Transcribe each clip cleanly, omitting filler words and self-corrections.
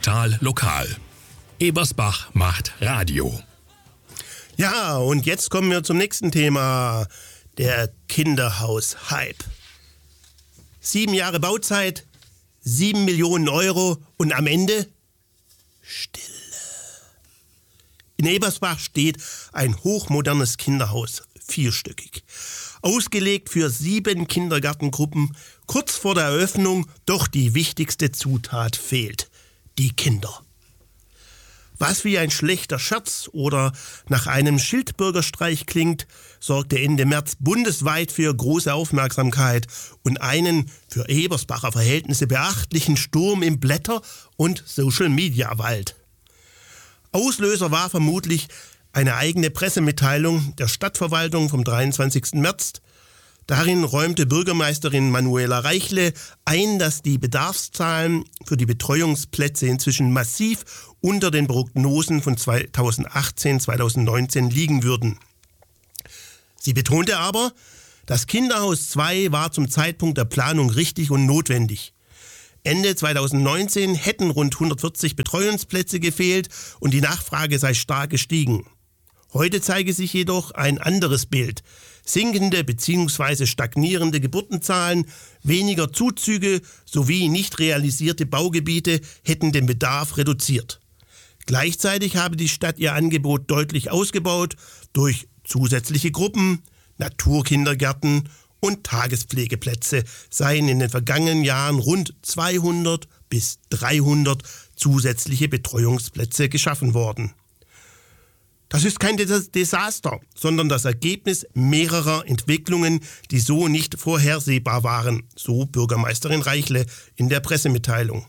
Total lokal. Ebersbach macht Radio. Ja, und jetzt kommen wir zum nächsten Thema. Der Kinderhaus-Hype. 7 Jahre Bauzeit, 7 Millionen Euro und am Ende Stille. In Ebersbach steht ein hochmodernes Kinderhaus, 4-stöckig. Ausgelegt für 7 Kindergartengruppen, kurz vor der Eröffnung, doch die wichtigste Zutat fehlt: die Kinder. Was wie ein schlechter Scherz oder nach einem Schildbürgerstreich klingt, sorgte Ende März bundesweit für große Aufmerksamkeit und einen für Ebersbacher Verhältnisse beachtlichen Sturm im Blätter- und Social-Media-Wald. Auslöser war vermutlich eine eigene Pressemitteilung der Stadtverwaltung vom 23. März. Darin räumte Bürgermeisterin Manuela Reichle ein, dass die Bedarfszahlen für die Betreuungsplätze inzwischen massiv unter den Prognosen von 2018-2019 liegen würden. Sie betonte aber, das Kinderhaus 2 war zum Zeitpunkt der Planung richtig und notwendig. Ende 2019 hätten rund 140 Betreuungsplätze gefehlt und die Nachfrage sei stark gestiegen. Heute zeige sich jedoch ein anderes Bild. Sinkende bzw. stagnierende Geburtenzahlen, weniger Zuzüge sowie nicht realisierte Baugebiete hätten den Bedarf reduziert. Gleichzeitig habe die Stadt ihr Angebot deutlich ausgebaut durch zusätzliche Gruppen, Naturkindergärten und Tagespflegeplätze seien in den vergangenen Jahren rund 200 bis 300 zusätzliche Betreuungsplätze geschaffen worden. Das ist kein Desaster, sondern das Ergebnis mehrerer Entwicklungen, die so nicht vorhersehbar waren, so Bürgermeisterin Reichle in der Pressemitteilung.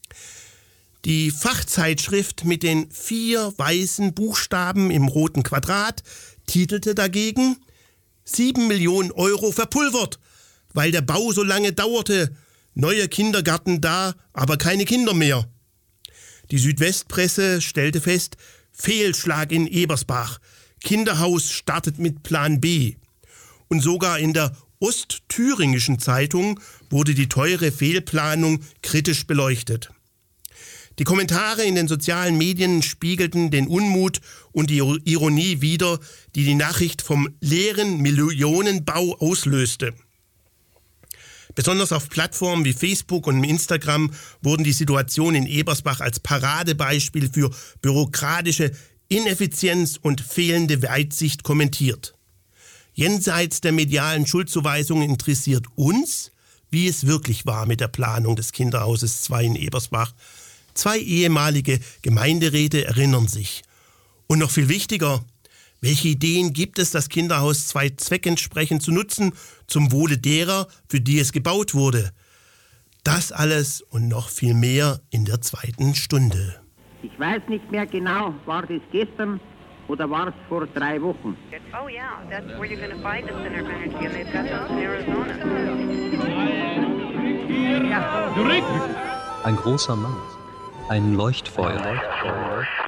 Die Fachzeitschrift mit den 4 weißen Buchstaben im roten Quadrat titelte dagegen: 7 Millionen Euro verpulvert, weil der Bau so lange dauerte. Neuer Kindergarten da, aber keine Kinder mehr. Die Südwestpresse stellte fest: Fehlschlag in Ebersbach. Kinderhaus startet mit Plan B. Und sogar in der Ostthüringischen Zeitung wurde die teure Fehlplanung kritisch beleuchtet. Die Kommentare in den sozialen Medien spiegelten den Unmut und die Ironie wider, die die Nachricht vom leeren Millionenbau auslöste. Besonders auf Plattformen wie Facebook und Instagram wurden die Situation in Ebersbach als Paradebeispiel für bürokratische Ineffizienz und fehlende Weitsicht kommentiert. Jenseits der medialen Schuldzuweisungen interessiert uns, wie es wirklich war mit der Planung des Kinderhauses 2 in Ebersbach. 2 ehemalige Gemeinderäte erinnern sich. Und noch viel wichtiger: Welche Ideen gibt es, das Kinderhaus 2 zweckentsprechend zu nutzen, zum Wohle derer, für die es gebaut wurde? Das alles und noch viel mehr in der 2. Stunde. Ich weiß nicht mehr genau, war das gestern oder war es vor 3 Wochen? Oh yeah, that's where you're going to find the center of energy, and they've got those in Arizona. Ein großer Mann, ein Leuchtfeuer.